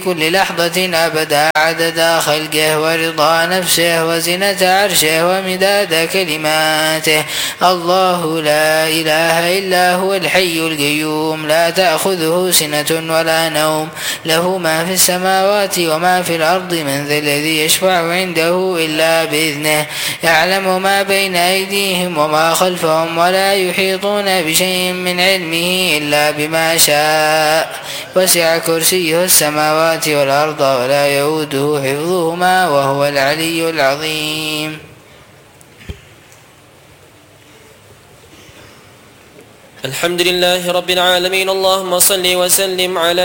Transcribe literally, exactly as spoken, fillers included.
كل لحظة أبدا عدد خلقه ورضا نفسه وزنة عرشه ومداد كلماته. الله لا إله إلا هو الحي القيوم لا تأخذه سنة ولا نوم له ما في السماوات وما في الأرض من ذا الذي يشفع عنده إلا بإذنه يعلم ما بين أيديهم وما خلفهم ولا يحيطون بشيء من علمه إلا بما شاء وسع كرسيه السماوات والأرض ولا يؤوده حفظهما وهو العلي العظيم. الحمد لله رب العالمين. اللهم صل وسلم على